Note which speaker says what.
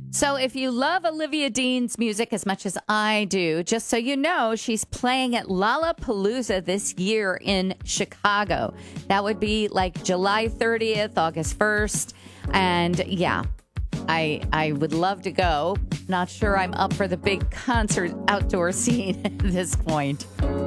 Speaker 1: So if you love Olivia Dean's music as much as I do, just so you know, she's playing at Lollapalooza this year in Chicago. That would be like July 30th, August 1st. And yeah, I would love to go. Not sure I'm up for the big concert outdoor scene at this point.